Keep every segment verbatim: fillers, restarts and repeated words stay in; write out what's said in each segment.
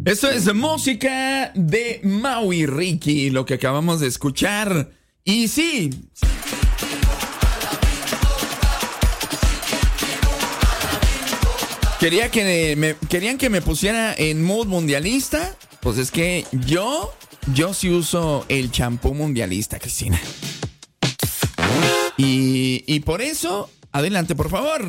Eso es música de Mau y Ricky, lo que acabamos de escuchar. Y sí, quería que me, querían que me pusiera en mood mundialista. Pues es que yo, yo sí uso el champú mundialista, Cristina. Y, y por eso, adelante, por favor.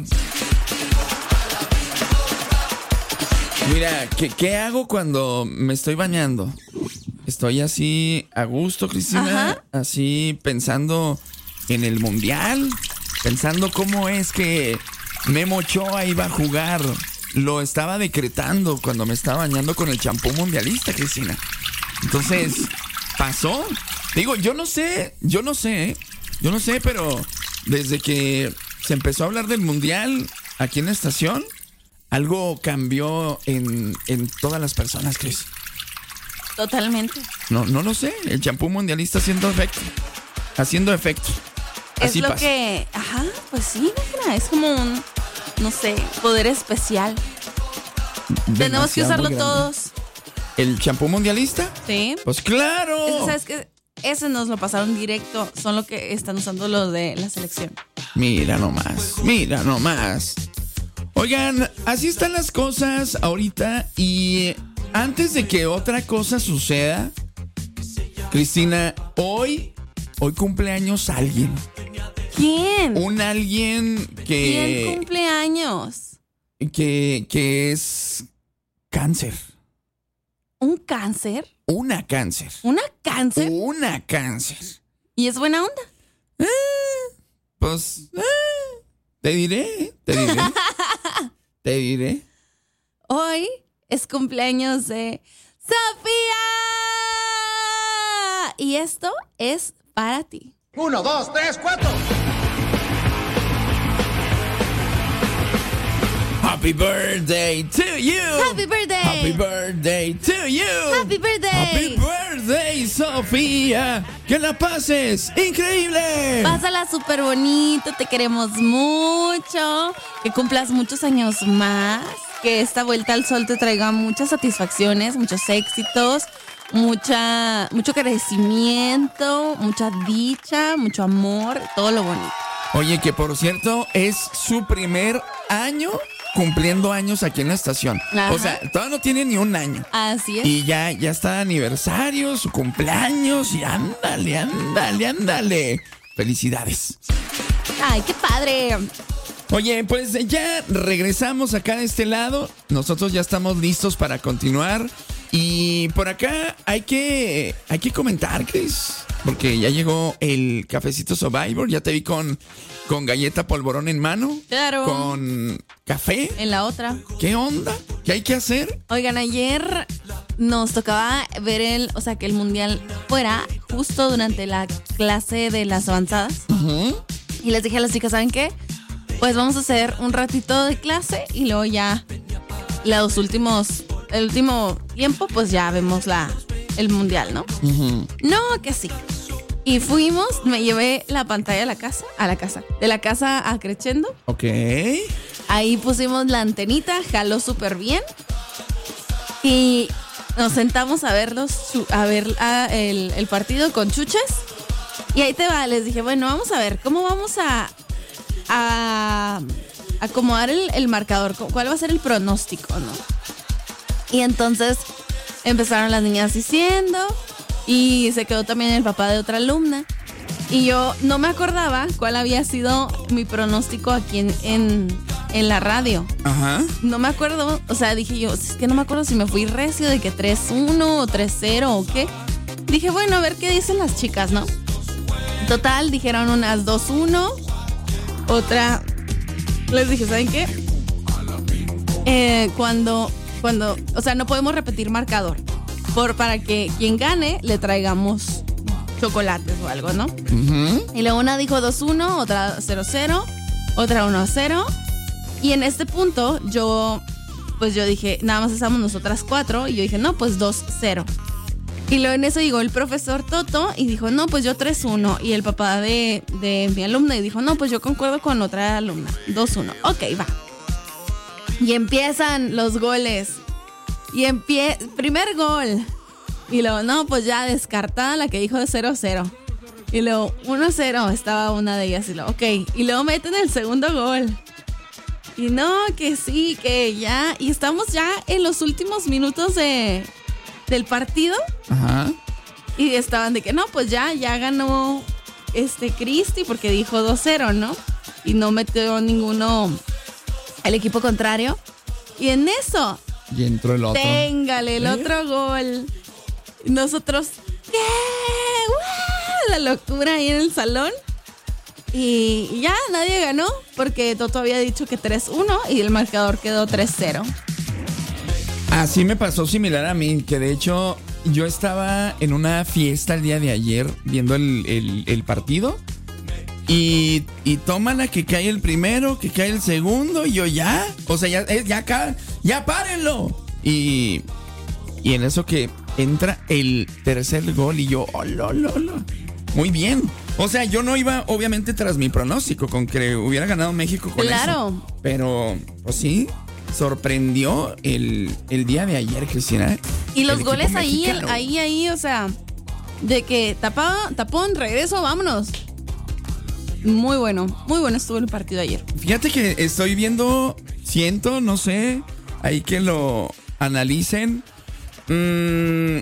Mira, ¿qué, ¿qué hago cuando me estoy bañando? Estoy así a gusto, Cristina, Ajá. así pensando en el mundial, pensando cómo es que Memo Ochoa iba a jugar. Lo estaba decretando cuando me estaba bañando con el champú mundialista, Cristina. Entonces, pasó. Digo, yo no sé, yo no sé, yo no sé, pero desde que se empezó a hablar del mundial aquí en la estación, algo cambió en, en todas las personas, Cris. Totalmente. No, no lo sé. El champú mundialista haciendo efecto. Haciendo efecto. Así es lo pasa. que... Ajá, pues sí, es como un, no sé, poder especial. Demasiado Tenemos que usarlo grande. Todos. ¿El champú mundialista? Sí. Pues claro. Es que, ¿sabes qué? Ese nos lo pasaron directo. Son lo que están usando los de la selección. Mira nomás, mira nomás. Oigan, así están las cosas ahorita y antes de que otra cosa suceda, Cristina, hoy, hoy cumpleaños alguien. ¿Quién? Un alguien que... ¿Quién cumpleaños? Que, que es cáncer. ¿Un cáncer? Una cáncer. ¿Una cáncer? Una cáncer. ¿Y es buena onda? Eh, pues... Eh. Te diré, te diré, te diré. Hoy es cumpleaños de Sofía. Y esto es para ti. Uno, dos, tres, cuatro. Happy birthday to you. Happy birthday. Happy birthday to you. Happy birthday. Happy birthday, Sofía. Que la pases increíble. Pásala súper bonito. Te queremos mucho. Que cumplas muchos años más. Que esta vuelta al sol te traiga muchas satisfacciones, muchos éxitos, mucha, mucho crecimiento, mucha dicha, mucho amor, todo lo bonito. Oye, que por cierto es su primer año cumpliendo años aquí en la estación. Ajá. O sea, todavía no tiene ni un año. Así es. Y ya, ya está de aniversario, su cumpleaños y ándale, ándale, ándale. Felicidades. Ay, qué padre. Oye, pues ya regresamos acá de este lado. Nosotros ya estamos listos para continuar. Y por acá hay que, hay que comentar, Cris, porque ya llegó el cafecito Survivor. Ya te vi con, con galleta polvorón en mano. Claro. Con café. En la otra. ¿Qué onda? ¿Qué hay que hacer? Oigan, ayer nos tocaba ver el, o sea, que el mundial fuera justo durante la clase de las avanzadas. Uh-huh. Y les dije a las chicas, ¿saben qué? Pues vamos a hacer un ratito de clase y luego ya los últimos... El último tiempo, pues ya vemos la, el mundial, ¿no? Uh-huh. No, que sí. Y fuimos, me llevé la pantalla a la casa, a la casa, de la casa a Crescendo. Ok. Ahí pusimos la antenita, jaló súper bien. Y nos sentamos a verlos, a ver a el, el partido con chuches. Y ahí te va, les dije, bueno, vamos a ver, ¿cómo vamos a, a acomodar el, el marcador? ¿Cuál va a ser el pronóstico, no? Y entonces empezaron las niñas diciendo y se quedó también el papá de otra alumna. Y yo no me acordaba cuál había sido mi pronóstico aquí en, en, en la radio. Ajá. No me acuerdo, o sea, dije yo, es que no me acuerdo si me fui recio de que tres uno o tres cero o qué. Dije, bueno, a ver qué dicen las chicas, ¿no? Total, dijeron unas dos uno, otra... Les dije, ¿saben qué? Eh, cuando... Cuando, o sea, no podemos repetir marcador por, para que quien gane le traigamos chocolates o algo, ¿no? Uh-huh. Y luego una dijo dos uno, otra cero cero, otra uno cero. Y en este punto yo, pues yo dije, nada más estamos nosotras cuatro. Y yo dije, no, pues dos cero. Y luego en eso llegó el profesor Toto y dijo, no, pues yo tres uno. Y el papá de, de mi alumna y dijo, no, pues yo concuerdo con otra alumna, dos uno. Ok, va. Y empiezan los goles. Y en pie, primer gol. Y luego, no, pues ya descartada la que dijo de cero cero. Y luego, uno cero estaba una de ellas. Y luego, ok. Y luego meten el segundo gol. Y no, que sí, que ya. Y estamos ya en los últimos minutos de, del partido. Ajá. Y estaban de que, no, pues ya, ya ganó este Cristi porque dijo dos cero, ¿no? Y no metió ninguno el equipo contrario. Y en eso... Y entró el otro. Téngale, el ¿Eh? otro gol. Nosotros, ¿qué? ¡Wow! La locura ahí en el salón. Y ya nadie ganó porque Toto había dicho que tres uno y el marcador quedó tres cero. Así me pasó similar a mí, que de hecho yo estaba en una fiesta el día de ayer viendo el, el, el partido y, y tómala que cae el primero, que cae el segundo y yo ya, o sea, ya, ya acá, ya párenlo. Y, y en eso que entra el tercer gol y yo, oh, lo, lo, lo. Muy bien. O sea, yo no iba, obviamente, tras mi pronóstico con que hubiera ganado México con claro. eso. Pero, pues sí, sorprendió el, el día de ayer, Cristina. Y los goles ahí, el, ahí, ahí, o sea, de que tapaba, tapón, regreso, vámonos. Muy bueno, muy bueno estuvo el partido ayer. Fíjate que estoy viendo, siento, no sé, ahí que lo analicen. Mmm...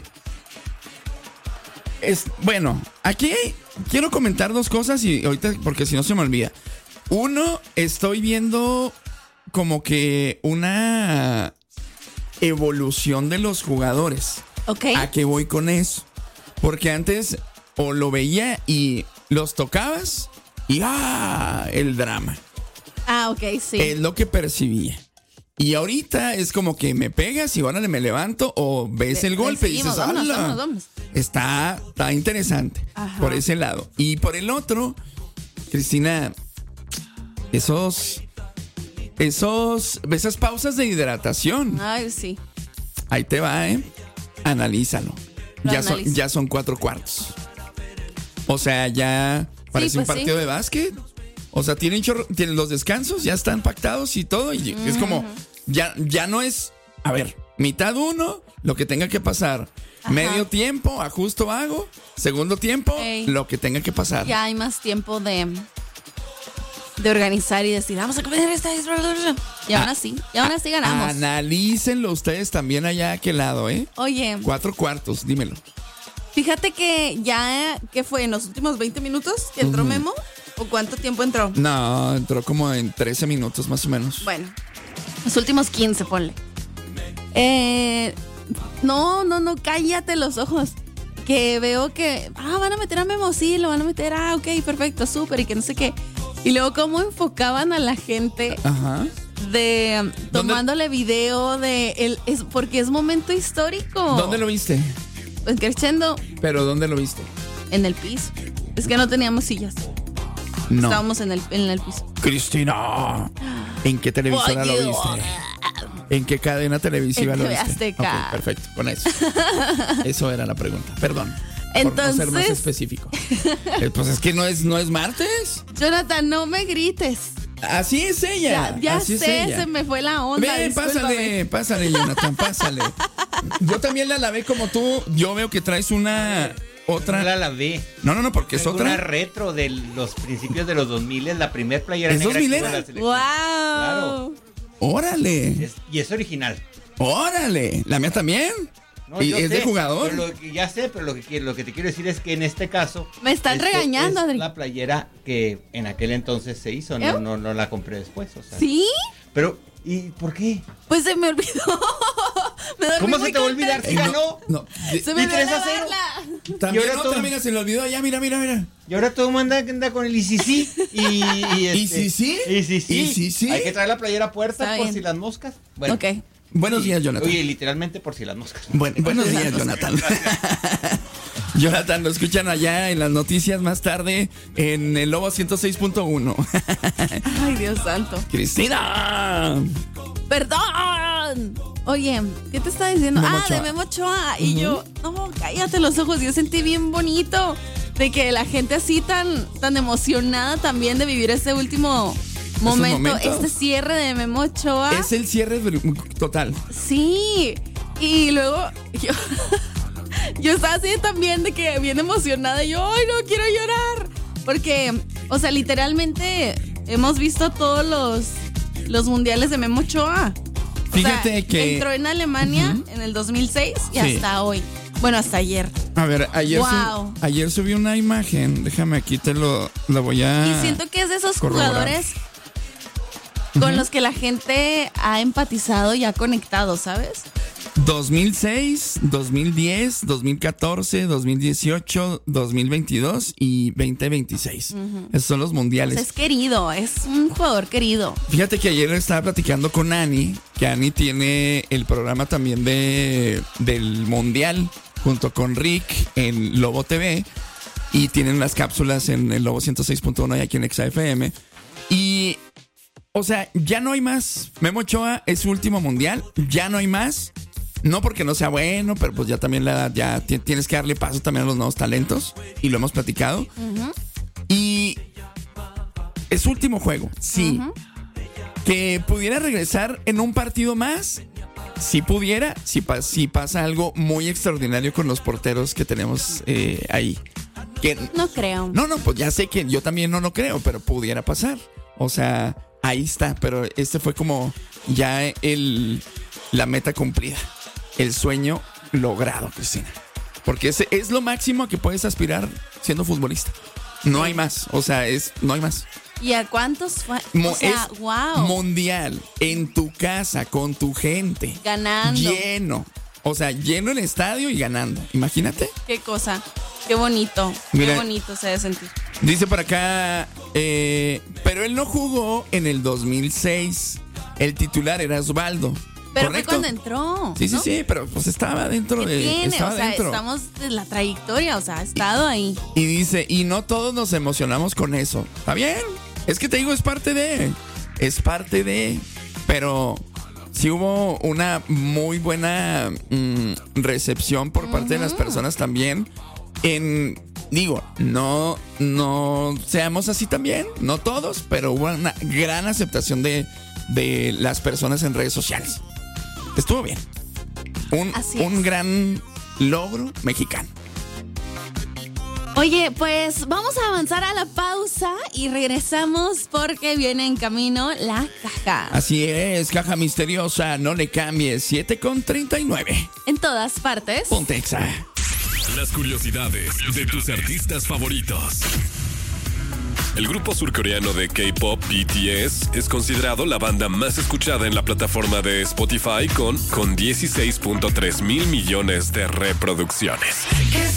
Es, bueno, aquí quiero comentar dos cosas y ahorita, porque si no se me olvida. Uno, estoy viendo como que una evolución de los jugadores. Ok. ¿A qué voy con eso? Porque antes o lo veía y los tocabas y ¡ah! El drama. Ah, ok, sí. Es lo que percibía. Y ahorita es como que me pegas y órale, me levanto o ves le, el golpe y dices, vámonos, vámonos, vámonos. Está, está interesante. Ajá. Por ese lado. Y por el otro, Cristina, esos, esos, esas pausas de hidratación. Ay, sí. Ahí te va, ¿eh? Analízalo. Ya son, ya son cuatro cuartos. O sea, ya parece sí, pues un partido sí. de básquet. O sea, tienen, chorro, tienen los descansos, ya están pactados y todo. Y uh-huh. es como, ya, ya no es, a ver, mitad uno, lo que tenga que pasar. Ajá. Medio tiempo, ajusto hago. Segundo tiempo, Ey. lo que tenga que pasar. Ya hay más tiempo de, de organizar y decir, vamos a comer esta. Y aún así, y aún así ganamos. Analícenlo ustedes también allá a aquel lado, ¿eh? Oye. Cuatro cuartos, dímelo. Fíjate que ya, ¿qué fue? ¿En los últimos veinte minutos que entró uh-huh. Memo? ¿O cuánto tiempo entró? No, entró como en trece minutos más o menos. Bueno, los últimos quince, ponle. Eh, no, no, no, cállate los ojos. Que veo que, ah, van a meter a Memo, sí, lo van a meter, ah, ok, perfecto, súper, y que no sé qué. Y luego cómo enfocaban a la gente. Ajá. De, tomándole video de, el, es, porque es momento histórico. ¿Dónde lo viste? En Crescendo. ¿Pero dónde lo viste? En el piso. Es que no teníamos sillas. No. Estábamos en el, en el piso. Cristina, ¿en qué televisora lo viste? ¿En qué cadena televisiva lo viste? Azteca. Ok, perfecto, con eso. Eso era la pregunta, perdón. Entonces, por no ser más específico. Pues es que no es, no es martes. Jonathan, no me grites. Así es ella. Ya, ya así sé, es ella. Se me fue la onda. Ven, pásale, pásale, Jonathan, pásale. Yo también la lavé como tú. Yo veo que traes una... Otra. No la lavé. No, no, no, porque es otra. Una retro de los principios de los dos mil, es la primer playera ¿Es negra dos mil que era? tuvo la selección. ¡Wow! Claro. ¡Órale! Es, y es original. ¡Órale! ¿La mía también? No, ¿Y es sé, de jugador? Pero lo que, ya sé, pero lo que, lo que te quiero decir es que en este caso... Me están este regañando, es Adri. la playera que en aquel entonces se hizo, no, no, no la compré después. O sea, ¿sí? Pero, ¿y por qué? Pues se me olvidó. Me ¿Cómo se te va a olvidar si ganó? No, no. Se me olvidó tres a cero. También otra amiga se le olvidó allá, mira, mira, mira. Y ahora todo el mundo anda, anda con el y sí sí. Y, y, este, ¿Y sí sí? Y sí sí. ¿Y sí sí? Hay que traer la playera a puerta Está por bien. si las moscas. Bueno. Ok. Buenos días, Jonathan. Oye, literalmente por si las moscas. Buen, buenos días, Jonathan. Jonathan, lo escuchan allá en las noticias más tarde en el Lobo ciento seis punto uno. Ay, Dios santo. ¡Cristina! ¡Perdón! Oye, ¿qué te está diciendo? Memo ah, Ochoa. de Memo Ochoa. Y Uh-huh. yo, no, cállate los ojos. Yo sentí bien bonito de que la gente así tan, tan emocionada también de vivir este último momento, momentos. este cierre de Memo Ochoa. Es el cierre total. Sí. Y luego yo, yo estaba así también de que bien emocionada. Y yo, ay, no, quiero llorar. Porque, o sea, literalmente hemos visto todos los, los mundiales de Memo Ochoa. Fíjate o sea, que entró en Alemania uh-huh. en el dos mil seis y sí. hasta hoy. Bueno, hasta ayer. A ver, ayer, wow. sub, ayer subí una imagen. Déjame aquí, te lo, lo voy a Y siento que es de esos corroborar. jugadores con uh-huh. los que la gente ha empatizado y ha conectado, ¿sabes? dos mil seis, dos mil diez, dos mil catorce, dos mil dieciocho, dos mil veintidós y veinte veintiséis. Uh-huh. Esos son los mundiales. Pues es querido, es un jugador querido. Fíjate que ayer estaba platicando con Ani, que Ani tiene el programa también de del mundial junto con Rick en Lobo T V y tienen las cápsulas en el Lobo ciento seis punto uno y aquí en Exa F M. Y, o sea, ya no hay más. Memo Ochoa es su último mundial, ya no hay más. No porque no sea bueno, pero pues ya también la, ya t- tienes que darle paso también a los nuevos talentos. Y lo hemos platicado. Uh-huh. Y es su último juego, sí. Uh-huh. Que pudiera regresar en un partido más. Si pudiera, si, pa- si pasa algo muy extraordinario con los porteros que tenemos eh, ahí. Que, no creo. No, no, pues ya sé que yo también no lo creo, pero pudiera pasar. O sea, ahí está. Pero este fue como ya el, la meta cumplida. El sueño logrado, Cristina. Porque ese es lo máximo que puedes aspirar siendo futbolista. No hay más. O sea, es no hay más. ¿Y a cuántos? Fa- Mo- o sea, es wow. Mundial, en tu casa, con tu gente. Ganando. Lleno. O sea, lleno el estadio y ganando. Imagínate. Qué cosa. Qué bonito. Mira, qué bonito se debe sentir. Dice por acá, eh, pero él no jugó en el dos mil seis. El titular era Osvaldo. Pero ¿correcto? fue cuando entró. Sí, sí, ¿no? sí, pero pues estaba dentro de. Tiene? Estaba o sea, dentro. estamos en la trayectoria, o sea, ha estado ahí. Y dice, y no todos nos emocionamos con eso. ¿Está bien? Es que te digo, es parte de. Es parte de. Pero sí hubo una muy buena mmm, recepción por parte uh-huh. de las personas también. En. Digo, no, no seamos así también, no todos, pero hubo una gran aceptación de, de las personas en redes sociales. Estuvo bien. Un, un gran logro mexicano. Oye, pues vamos a avanzar a la pausa y regresamos porque viene en camino la caja. Así es, caja misteriosa, no le cambies, siete con treinta y nueve. En todas partes. Ponte Exa. Las curiosidades de tus artistas favoritos. El grupo surcoreano de K-pop B T S es considerado la banda más escuchada en la plataforma de Spotify con, con dieciséis punto tres mil millones de reproducciones.